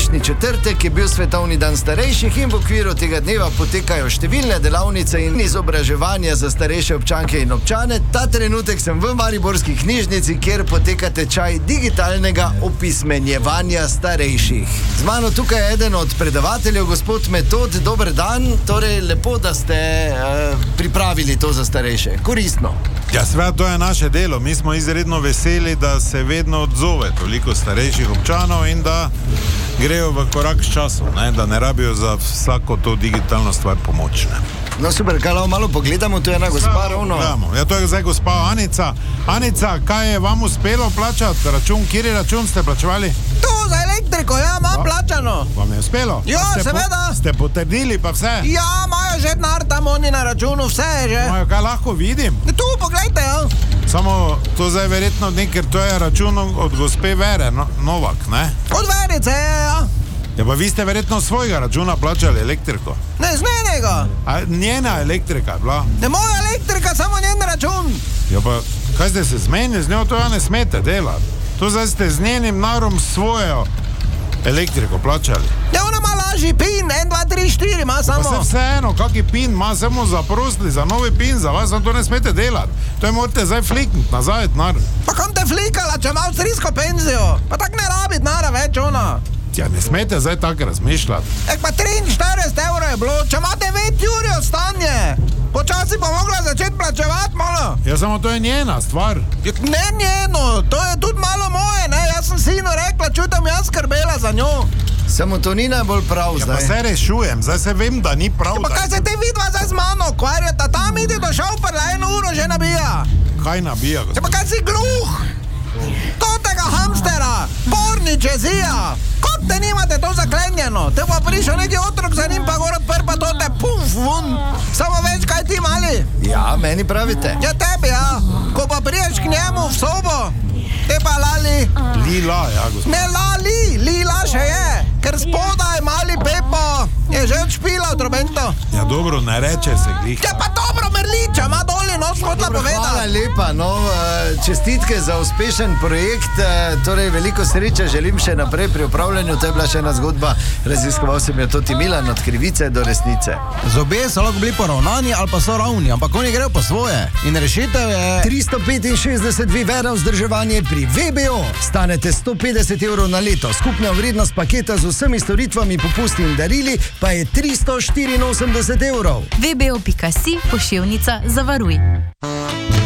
Prejšnji četrtek je bil svetovni dan starejših in v okviru tega dneva potekajo številne delavnice in izobraževanja za starejše občanke in občane. Ta trenutek sem v mariborski knjižnici, kjer poteka tečaj digitalnega opismenjevanja starejših. Z mano tukaj je eden od predavateljev, gospod Metod. Dober dan, torej lepo, da ste pripravili to za starejše. Koristno. Ja, seveda, to je naše delo. Mi smo izredno veseli, da se vedno odzove toliko starejših občanov in da grejo v korak s časom, da ne rabijo za vsako to digitalno stvar pomoč. No super, kaj lahko malo pogledamo, tu je ena gospa ravno. Ja, to je zdaj gospa Anica. Anica, kaj je vam uspelo plačati račun? Kjeri račun ste plačevali? Tu za elektriko, ja, imam plačano. Vam je uspelo? Ja, seveda. Ste potrdili pa vse? Ja, imajo že denar tam oni na računu, vse je že. Imajo, kaj lahko vidim? Tu, poglejte, ja. Samo to zdaj verjetno ker to je račun od gospe Vere Novak, ne? Od Verice, ja. Ja, pa vi ste verjetno svojega računa plačali elektriko. Ne, z njenega. A njena elektrika je bila? Ne, moja elektrika, samo njen račun. Ja, pa kaj ste se zmenili z njo, to ja ne smete delati. To zdaj ste z njenim narom svojo elektriko plačali. Ja, ona ima lažji PIN, 1, 2, 3, 4 ima samo. Pa se vseeno, kaki PIN ima, samo zaprosili za novi PIN za vas, to ne smete delati. To je morate zdaj flikniti nazaj, denar. Pa kam te flikala, če ima avstrijsko penzijo? Pa tak ne rabi denara več ona. Ja, ne smete zdaj tako razmišljati. Pa 43 evrov je bilo, če ima 9 uri ostanje. Počasi pa mogla začeti plačevati malo. Ja, samo to je njena stvar. Ne njeno, to je tudi malo moje, ne. Jaz sem sinu rekla, čutam jaz skrbela za njo. Samo to ni najbolj prav zdaj. Ja, pa se rešujem, zdaj se vem, da ni prav. Ja, pa kaj se te vidva zdaj z mano ukvarjata? Tam ide do šoferja, 1 uro že nabija. Kaj nabija, gospod? Ja, pa kaj si gluh? Totega hamstera, porniče zija. Kot te nimate to zaklenjeno? Te pa prišel neki otrok za njim, pa gor odpr, pa to te puf, vun. Samo več, kaj ti mali? Ja, meni pravite. Ja, tebi, ja. Ko pa priješ k njemu v sobo, te pa lali. Lila, ja, gospod. Ne lali, lila še je. Ker spodaj mali Pepo je že odšpila v trobento. Ja, dobro, ne reče se glih. Ja, pa dobro, Merliča, ima doli nos hodla povedati. Hvala lepa, no, čestitke za uspešen projekt, torej veliko sreče želim še naprej pri upravljanju, to je bila še ena zgodba, raziskoval sem jo Toti Milan od krivice do resnice. Zobje so lahko bili poravnani ali pa so ravni, ampak oni grejo po svoje in rešitev je 365 vivera vzdrževanje pri VBO. Stanete 150 evrov na leto, skupna vrednost paketa z vsemi storitvami, popusti in darili pa je 384 evrov. VBO.si, pošiljnica Zavaruj.